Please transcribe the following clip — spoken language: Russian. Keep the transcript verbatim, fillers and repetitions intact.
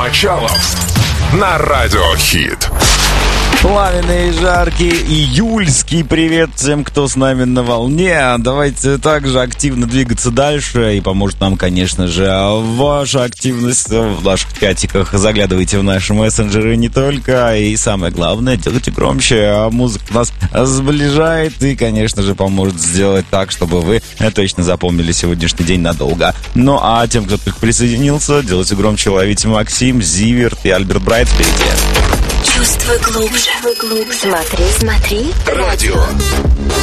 Мочалов на Радиохит. Пламенный, жаркий, июльский привет всем, кто с нами на волне. Давайте также активно двигаться дальше. И поможет нам, конечно же, ваша активность в наших чатиках. Заглядывайте в наши мессенджеры не только. И самое главное, делайте громче. Музыка нас сближает и, конечно же, поможет сделать так, чтобы вы точно запомнили сегодняшний день надолго. Ну а тем, кто только присоединился, делайте громче, ловите Максим, Зиверт и Альберт Брайт впереди. Чувствуй глубже, глубже. Смотри, смотри. Радио